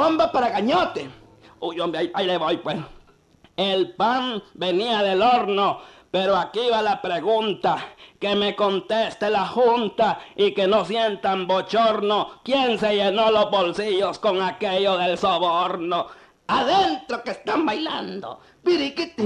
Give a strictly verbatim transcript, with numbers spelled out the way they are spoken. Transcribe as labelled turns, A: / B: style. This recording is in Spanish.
A: bomba para Cañote. Uy, hombre, ahí, ahí le voy, pues. El pan venía del horno, pero aquí va la pregunta, que me conteste la junta y que no sientan bochorno. ¿Quién se llenó los bolsillos con aquello del soborno? Adentro que están bailando, piriquiti.